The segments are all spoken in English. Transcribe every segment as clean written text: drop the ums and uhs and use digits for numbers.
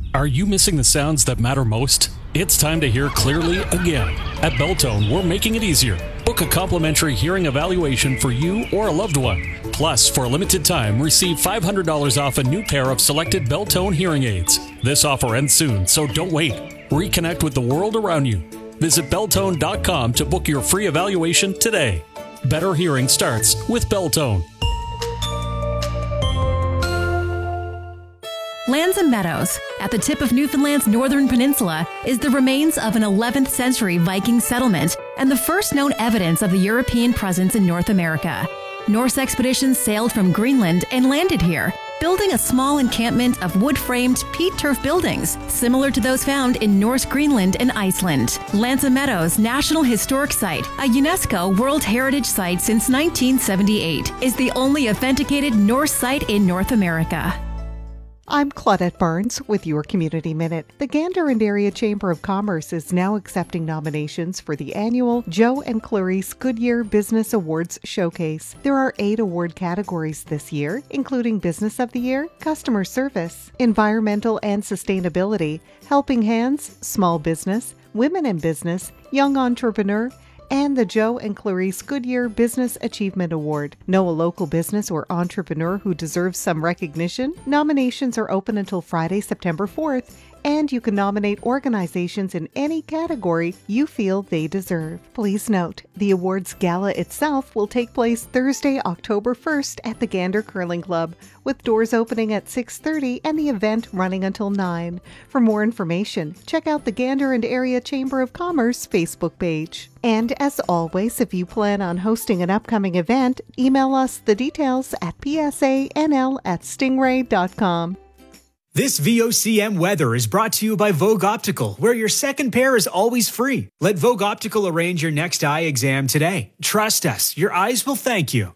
Are you missing the sounds that matter most? It's time to hear clearly again. At Beltone, we're making it easier. Book a complimentary hearing evaluation for you or a loved one. Plus, for a limited time, receive $500 off a new pair of selected Beltone hearing aids. This offer ends soon, so don't wait. Reconnect with the world around you. Visit Beltone.com to book your free evaluation today. Better hearing starts with Beltone. Lands and Meadows, at the tip of Newfoundland's northern peninsula, is the remains of an 11th century Viking settlement and the first known evidence of the European presence in North America. Norse expeditions sailed from Greenland and landed here, building a small encampment of wood-framed peat turf buildings, similar to those found in Norse Greenland and Iceland. Lands and Meadows National Historic Site, a UNESCO World Heritage Site since 1978, is the only authenticated Norse site in North America. I'm Claudette Barnes with your Community Minute. The Gander and Area Chamber of Commerce is now accepting nominations for the annual Joe and Clarice Goodyear Business Awards Showcase. There are 8 award categories this year, including Business of the Year, Customer Service, Environmental and Sustainability, Helping Hands, Small Business, Women in Business, Young Entrepreneur, and the Joe and Clarice Goodyear Business Achievement Award. Know a local business or entrepreneur who deserves some recognition? Nominations are open until Friday, September 4th, and you can nominate organizations in any category you feel they deserve. Please note, the awards gala itself will take place Thursday, October 1st at the Gander Curling Club, with doors opening at 6:30 and the event running until 9. For more information, check out the Gander and Area Chamber of Commerce Facebook page. And as always, if you plan on hosting an upcoming event, email us the details at psanl@stingray.com. This VOCM weather is brought to you by Vogue Optical, where your second pair is always free. Let Vogue Optical arrange your next eye exam today. Trust us, your eyes will thank you.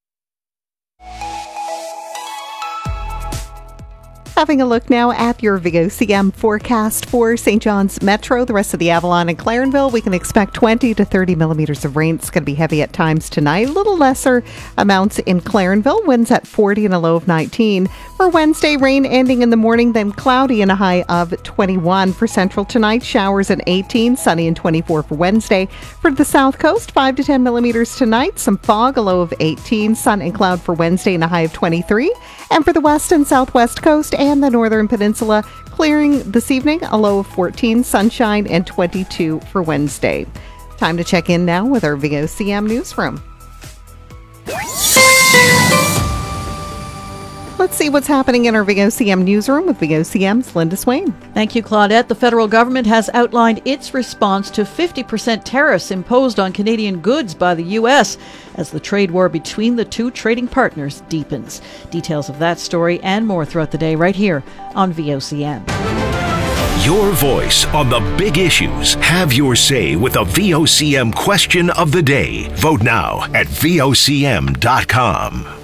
Having a look now at your VOCM forecast for St. John's Metro, the rest of the Avalon and Clarenville, we can expect 20 to 30 millimeters of rain. It's going to be heavy at times tonight. A little lesser amounts in Clarenville, winds at 40 and a low of 19. For Wednesday, rain ending in the morning, then cloudy and a high of 21. For Central tonight, showers at 18, sunny and 24 for Wednesday. For the South Coast, 5 to 10 millimeters tonight, some fog, a low of 18, sun and cloud for Wednesday and a high of 23. And for the West and Southwest Coast and the Northern Peninsula, clearing this evening, a low of 14, sunshine, and 22 for Wednesday. Time to check in now with our VOCM newsroom. Let's see what's happening in our VOCM newsroom with VOCM's Linda Swain. Thank you, Claudette. The federal government has outlined its response to 50% tariffs imposed on Canadian goods by the U.S. as the trade war between the two trading partners deepens. Details of that story and more throughout the day right here on VOCM. Your voice on the big issues. Have your say with the VOCM question of the day. Vote now at VOCM.com.